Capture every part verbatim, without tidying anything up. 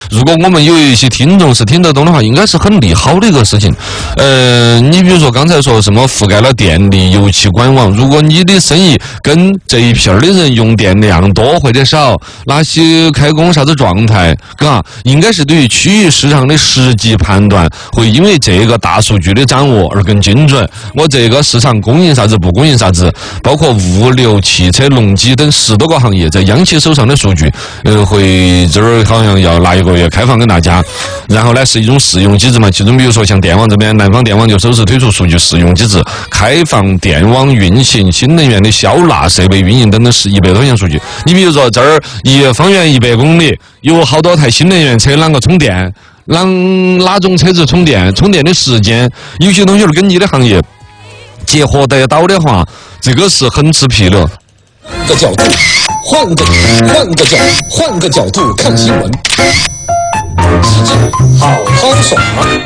如果我们有一些听众是听得懂的话，应该是很利好的一个事情。呃，你比如说刚才说什么覆盖了电力、油气管网，如果你的生意跟这一片的人用电量多或者少，哪些开工啥子状态，嘎，应该是对于区域市场的实际判断，会因为这个大数据的掌握而更精准。我这个市场供应啥子不供应啥子，包括物流、汽车、农机等十多个行业在央企手上的数据，呃，会这儿好像要拿一个月开放给大家，然后呢是一种试用机制嘛。其中比如说像电网这边，南方电网就首次推出数据试用机制，开放电网运行、新能源的消纳设备运营等等是一百多项数据。你比如说这儿一方圆一百公里有好多台新能源车，啷个充电？哪哪种车子充电？充电的时间，有些东西跟你的行业结合得到的话，这个是很吃皮的。 个角度，换个换个角，换个角度看新闻，直接好好爽。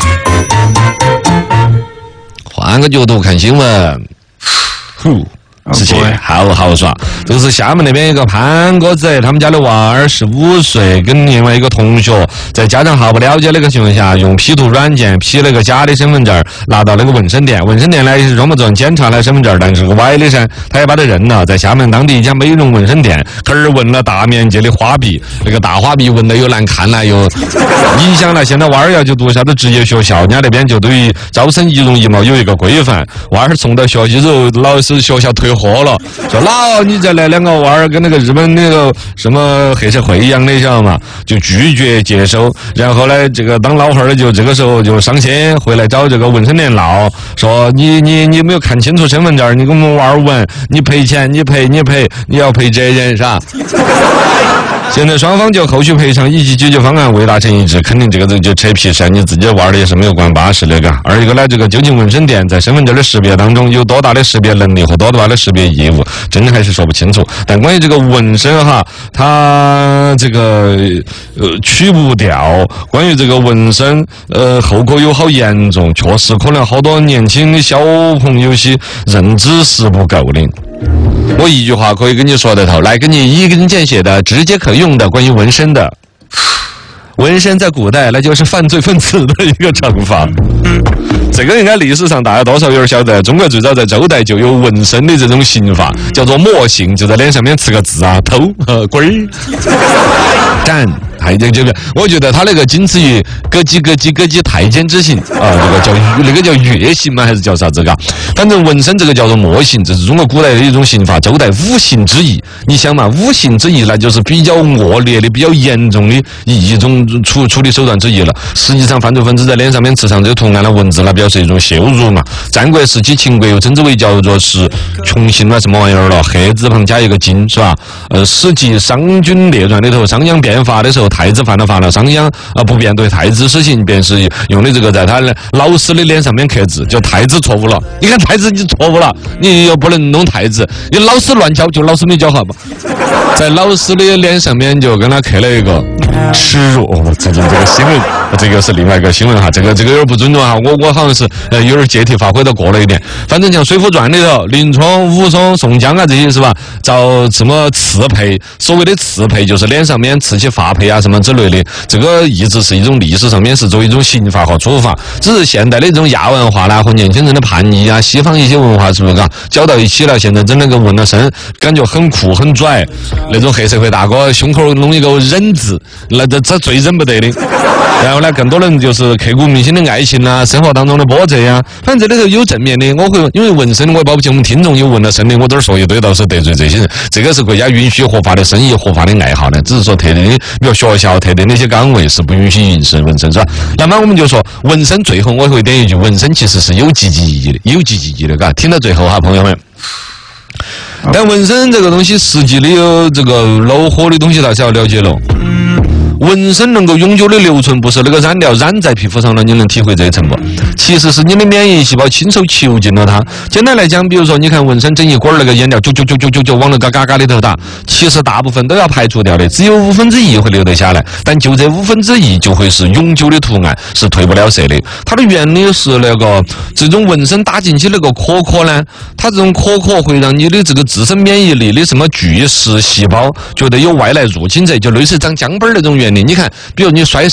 换个角度看新闻，呼。直接好好耍，这个是厦门那边一个潘哥子，他们家的娃儿十五岁，跟另外一个同学在家长毫不了解的一个情况下，用 P 图软件 P 了个假的身份证，拿到那个纹身店，纹身店呢也是专门做检查了身份证，但是个歪的噻，他也把他认了，在厦门当地一家美容纹身店，可是纹了大面积的花臂，那个大花臂纹的又难看了，又影响了现在娃儿要去读啥子职业学校，人家那边就对于招生仪容仪貌有一个规范，娃儿送到学校之后，老师学校退火了，说老你再来两个娃儿跟那个日本那个什么黑社会一样的，晓得嘛？就拒绝接收。然后呢，这个当老汉儿的就这个时候就伤心，回来找这个纹身店闹，说你你你没有看清楚身份证，你给我们娃儿纹，你赔钱，你赔你赔，你要赔责任，是吧？现在双方就后续赔偿以及解决方案未达成一致，肯定这个就就扯皮噻，你自己玩的也是没有关巴适的，嘎。二一个呢，这个究竟纹身店在身份证的识别当中有多大的识别能力和多大的识别义务，真的还是说不清楚。但关于这个纹身哈，它这个呃去不掉，关于这个纹身呃后果有好严重，确实可能好多年轻的小朋友些认知是不够的。我一句话可以跟你说得透，来给你一针见血的、直接可用的关于纹身的。纹身在古代那就是犯罪分子的一个惩罚。这个应该历史上大家多少有点晓得，中国最早在周代就有纹身的这种刑法，叫做墨刑，就在脸上面刺个字啊，偷和鬼斩。还这这个，我觉得他那个仅次于咯叽咯叽咯叽太监之刑啊，这个叫那个叫月刑吗？还是叫啥子个？反正纹身这个叫做墨刑，这是中国古代的一种刑法，周代五刑之一。你想嘛，五刑之一那就是比较恶劣的、比较严重的一种处处理手段之一了。实际上，犯罪分子在脸上面刺上这个图案的文字，那表示一种羞辱嘛。战国时期，秦国又称之为叫做是穷刑了，什么玩意儿了？黑字旁加一个金，是吧？呃，《史记·商君列传》里头，商鞅变法的时候。太子犯了法了，商鞅啊不便对太子施行，便是用的这个在他老师的脸上面刻字，就太子错误了。你看太子你错误了，你又不能弄太子，你老师乱教就老师没教好吧？在老师的脸上面就跟他刻了一个耻辱。哦，这个这个新闻，这个是另外一个新闻哈，这个这个有点不尊重哈，我我好像是呃有点借题发挥的过了一点。反正像《水浒传》里头，林冲、武松、宋江啊这些是吧？找什么刺配？所谓的刺配就是脸上面刺起发配啊。什么之类的，这个一直是一种历史上面是作为一种刑罚和处罚，只是现代的这种亚文化啦和年轻人的叛逆啊，西方一些文化是不是嘎搅到一起了？现在整那个纹了身，感觉很酷很拽，那种黑社会大哥胸口弄一个忍字，那这这最忍不得的。然后呢，更多人就是刻骨铭心的爱情啊，生活当中的波折呀、啊，反正这里头有正面的，我会因为纹身，我也保不齐我们听众有纹了身的，我这儿说一堆倒是得罪这些人。这个是国家允许合法的生意、合法的爱好的，只是说特定的，比如学校特定的一些岗位是不允许允许纹身，是吧？那么我们就说纹身，最后我会点一句，纹身其实是有积极意义的，有积极意义的，嘎，听到最后哈，朋友们。但纹身这个东西，实际的有这个恼火的东西，大家要了解了。纹身能够永久的留存，不是那个染料染在皮肤上了，你能体会这一层不？其实是你的免疫细胞亲手囚禁了它。简单来讲，比如说你看纹身整一管那个颜料，就就就就就就往那个嘎嘎里头打，其实大部分都要排除掉的，只有五分之一会留得下来。但就这五分之一就会是永久的图案，是褪不了色的。它的原理是那个这种纹身打进去那个壳壳呢，它这种壳壳会让你的这个自身免疫力的什么巨噬细胞觉得有外来入侵者，就类似长姜本那种原理。你看，比如你摔